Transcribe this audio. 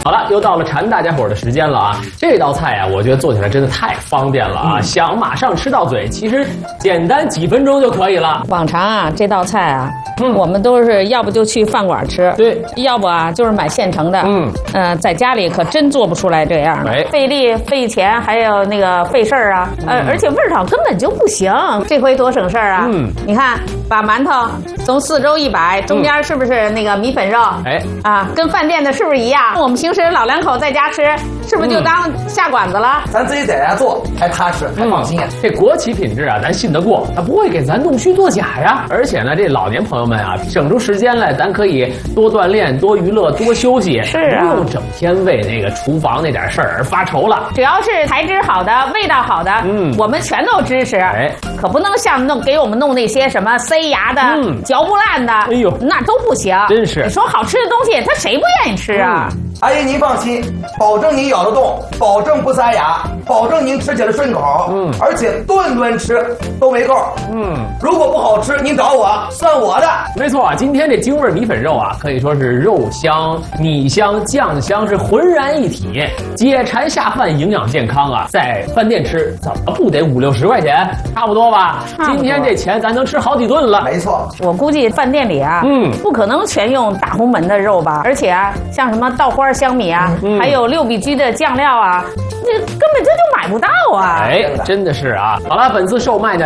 好了，又到了馋大家伙的时间了啊！这道菜啊，我觉得做起来真的太方便了啊！想马上吃到嘴，其实简单几分钟就可以了。 往常啊，这道菜啊，我们都是要不就去饭馆吃， 对， 要不啊就是买现成的。在家里可真做不出来这样的，费力费钱，还有那个费事儿啊。而且味道根本就不行。这回多省事儿啊！你看，把馒头从4周一摆，中间是不是那个米粉肉？跟饭店的是不是一样？我们平时老两口在家吃，是不是就当下馆子了？ 咱自己在家做，还踏实，还放心。 这国企品质啊，咱信得过，它不会给咱弄虚作假呀。而且呢，这老年朋友们啊，省出时间来，咱可以多锻炼、多娱乐、多休息， 是啊， 不用整天为那个厨房那点事儿而发愁了。 只要是材质好的、味道好的，我们全都支持。可不能像给我们弄那些什么塞牙的、嚼不烂的，哎呦，那都不行。 真是， 你说好吃的东西，他谁不愿意吃啊？ 阿姨您放心，保证您咬得动，保证不塞牙，保证您吃起来顺口。而且顿顿吃都没够。如果不好吃，您找我，算我的。 没错啊，今天这京味米粉肉啊，可以说是肉香、米香、酱香是浑然一体，解馋下饭，营养健康啊！在饭店吃怎么不得50-60块钱？差不多吧？今天这钱咱能吃好几顿了。 没错， 我估计饭店里啊，不可能全用大红门的肉吧？而且啊，像什么稻花香米啊，还有6必居的酱料啊，这根本就买不到啊！ 真的是啊。好了，本次售卖呢。